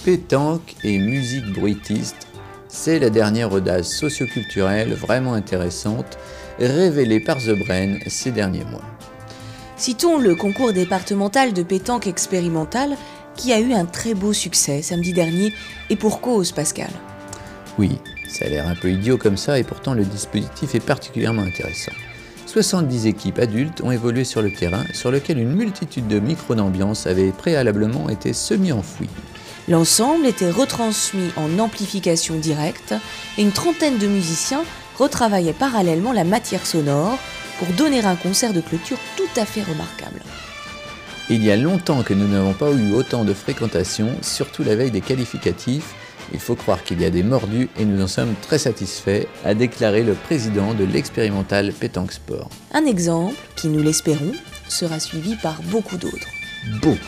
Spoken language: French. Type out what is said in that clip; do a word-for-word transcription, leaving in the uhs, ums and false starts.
pétanque et musique bruitiste, c'est la dernière audace socioculturelle vraiment intéressante révélée par The Brain ces derniers mois. Citons le concours départemental de pétanque expérimentale qui a eu un très beau succès samedi dernier, et pour cause, Pascal. Oui, ça a l'air un peu idiot comme ça et pourtant le dispositif est particulièrement intéressant. soixante-dix équipes adultes ont évolué sur le terrain sur lequel une multitude de micros d'ambiance avaient préalablement été semi-enfouis. L'ensemble était retransmis en amplification directe et une trentaine de musiciens retravaillaient parallèlement la matière sonore pour donner un concert de clôture tout à fait remarquable. Il y a longtemps que nous n'avons pas eu autant de fréquentation, surtout la veille des qualificatifs. Il faut croire qu'il y a des mordus et nous en sommes très satisfaits, a déclaré le président de l'expérimental Pétanque Sport. Un exemple qui, nous l'espérons, sera suivi par beaucoup d'autres. Beaucoup.